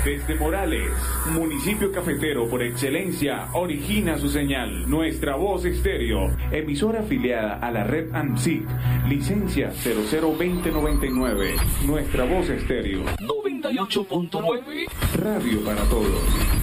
Desde Morales, municipio cafetero por excelencia, origina su señal. Nuestra Voz Estéreo, emisora afiliada a la red ANSIC, licencia 002099. Nuestra Voz Estéreo 98.9, radio para todos.